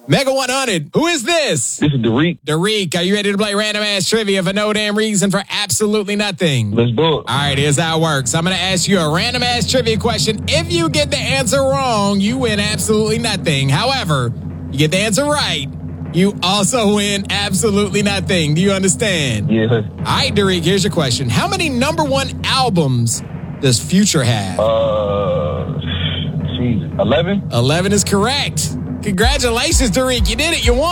Mega 100. Who is this? This is Derek. Derek, are you ready to play random ass trivia for no damn reason for absolutely nothing? Let's do it. All right, here's how it works. I'm going to ask you a random ass trivia question. If you get the answer wrong, you win absolutely nothing. However, you get the answer right, you also win absolutely nothing. Do you understand? Yeah. All right, Derek, here's your question. How many number one albums does Future have? 11? 11 is correct. Congratulations, Derek. You did it. You won.